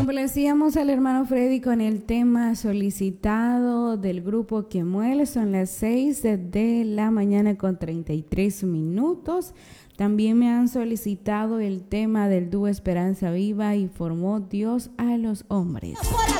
Complacíamos al hermano Freddy con el tema solicitado del grupo Quemuel. Son las 6 de la mañana con 33 minutos. También me han solicitado el tema del dúo Esperanza Viva y formó Dios a los hombres.